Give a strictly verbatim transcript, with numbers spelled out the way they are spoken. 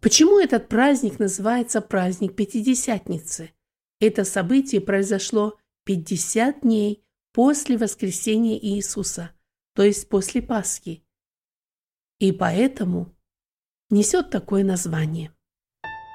Почему этот праздник называется праздник Пятидесятницы? Это событие произошло пятьдесят дней после воскресения Иисуса, то есть после Пасхи, и поэтому несет такое название.